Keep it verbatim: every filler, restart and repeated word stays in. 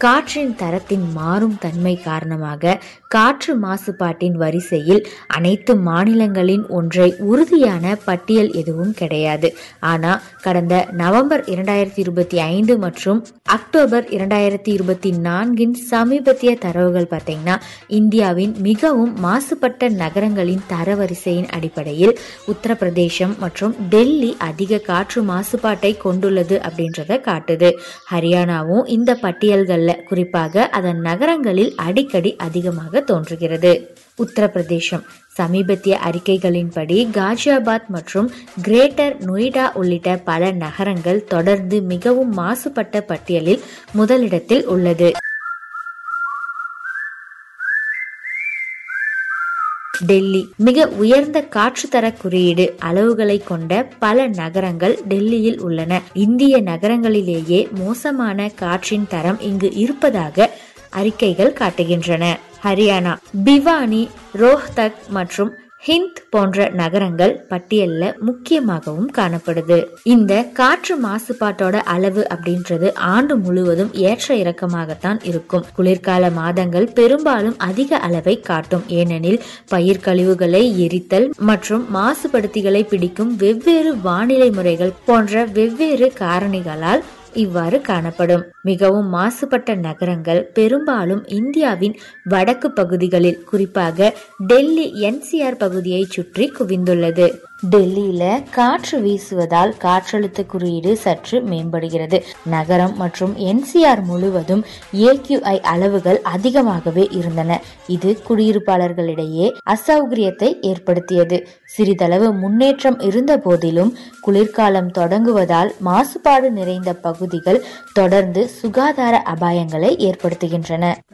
காற்றின் தரத்தின் மாறும் தன்மை காரணமாக காற்று மாசுபாட்டின் வரிசையில் அனைத்து மாநிலங்களின் ஒன்றை உறுதியான பட்டியல் எதுவும் கிடையாது. ஆனா கடந்த நவம்பர் இரண்டாயிரத்தி இருபத்தி ஐந்து மற்றும் அக்டோபர் இரண்டாயிரத்தி இருபத்தி நான்கின் சமீபத்திய தரவுகள் பார்த்தீங்கன்னா இந்தியாவின் மிகவும் மாசுபட்ட நகரங்களின் தரவரிசையின் அடிப்படையில் உத்தரப்பிரதேசம் மற்றும் டெல்லி அதிக காற்று மாசுபாட்டை கொண்டுள்ளது அப்படின்றத காட்டுது. ஹரியானாவும் இந்த பட்டியல்கள்ல குறிப்பாக அதன் நகரங்களில் அடிக்கடி அதிகமாக தோன்றுகிறது. உத்தரப்பிரதேசம் சமீபத்திய அறிக்கைகளின்படி காஜியாபாத் மற்றும் கிரேட்டர் நொய்டா உள்ளிட்ட பல நகரங்கள் தொடர்ந்து மிகவும் மாசுபட்ட பட்டியலில் முதலிடத்தில் உள்ளது. டெல்லி மிக உயர்ந்த காற்று தர குறியீடு அளவுகளை கொண்ட பல நகரங்கள் டெல்லியில் உள்ளன. இந்திய நகரங்களிலேயே மோசமான காற்றின் தரம் இங்கு இருப்பதாக அறிக்கைகள் காட்டுகின்றன. ஹரியானா பிவானி, ரோஹ்தக் மற்றும் ஹிந்த் போன்ற நகரங்கள் பட்டியல்ல முக்கியமாகவும் காணப்படுது. இந்த காற்று மாசுபாட்டோட அளவு அப்படின்றது ஆண்டு முழுவதும் ஏற்ற இறக்கமாகத்தான் இருக்கும். குளிர்கால மாதங்கள் பெரும்பாலும் அதிக அளவை காட்டும். ஏனெனில் பயிர் கழிவுகளை எரித்தல் மற்றும் மாசுபடுத்திகளை பிடிக்கும் வெவ்வேறு வானிலை முறைகள் போன்ற வெவ்வேறு காரணிகளால் இவ்வாறு காணப்படும். மிகவும் மாசுபட்ட நகரங்கள் பெரும்பாலும் இந்தியாவின் வடக்கு பகுதிகளில், குறிப்பாக டெல்லி என் சி ஆர் பகுதியை சுற்றி குவிந்துள்ளது. டெல்லியில காற்று வீசுவதால் காற்றழுத்த குறியீடு சற்று மேம்படுகிறது. நகரம் மற்றும் என் சி ஆர் முழுவதும் ஏ கியூ ஐ அளவுகள் அதிகமாகவே இருந்தன. இது குடியிருப்பாளர்களிடையே அசௌகரியத்தை ஏற்படுத்தியது. சிறிதளவு முன்னேற்றம் இருந்த போதிலும் குளிர்காலம் தொடங்குவதால் மாசுபாடு நிறைந்த பகுதிகள் தொடர்ந்து சுகாதார அபாயங்களை ஏற்படுத்துகின்றன.